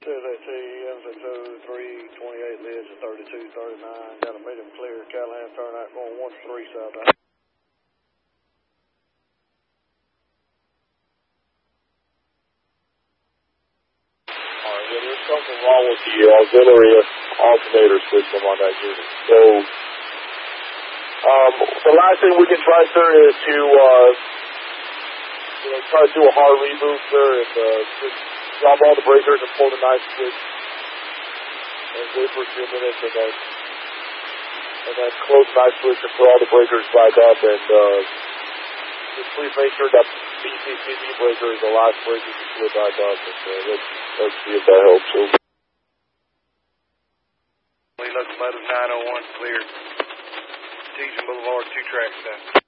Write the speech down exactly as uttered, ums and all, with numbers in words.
says that to you, M six oh three twenty-eight leads to thirty-two thirty-nine. Got a medium clear, Callahan turnout going one three southbound. Alright, well, there's something wrong with the auxiliary alternator system on that unit. So, um, the last thing we can try, sir, is to, uh, you know, try to do a hard reboot, sir, and, uh, just drop all the breakers and pull the knife switch and wait for a few minutes and then, and then close the knife switch and put all the breakers back up and, uh, just please make sure that B C C B breaker is the last breaker to put back up and, uh, let's, let's see if that helps. So. Locomotive nine oh one clear. Teason Boulevard, two tracks down.